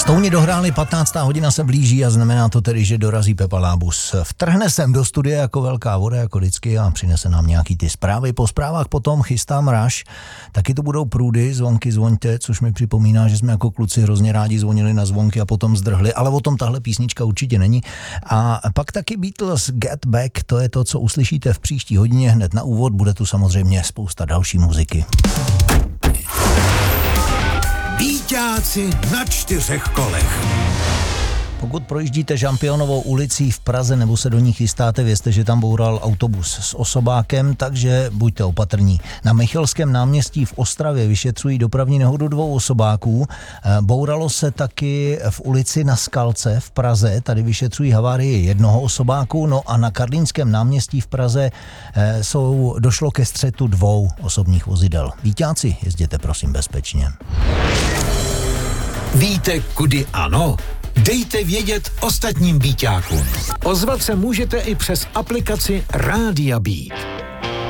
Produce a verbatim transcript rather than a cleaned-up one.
Stouni dohráli, patnáctá hodina se blíží a znamená to tedy, že dorazí Pepa Lábus. Vtrhne sem do studia jako velká voda, jako vždycky, a přinese nám nějaký ty zprávy. Po zprávách potom chystá mráž, taky to budou průdy, zvonky zvoňte, což mi připomíná, že jsme jako kluci hrozně rádi zvonili na zvonky a potom zdrhli, ale o tom tahle písnička určitě není. A pak taky Beatles Get Back, to je to, co uslyšíte v příští hodině hned na úvod, bude tu samozřejmě spousta další muziky. Víťáci na čtyřech kolech. Pokud projíždíte Žampionovou ulicí v Praze nebo se do ní chystáte, vězte, že tam boural autobus s osobákem, takže buďte opatrní. Na Michalském náměstí v Ostravě vyšetřují dopravní nehodu dvou osobáků. Bouralo se taky v ulici Na Skalce v Praze, tady vyšetřují havárii jednoho osobáku, no a na Karlínském náměstí v Praze jsou, došlo ke střetu dvou osobních vozidel. Víťáci, jezděte prosím bezpečně. Víte, kudy ano? Dejte vědět ostatním víťákům. Ozvat se můžete i přes aplikaci Rádia Beat.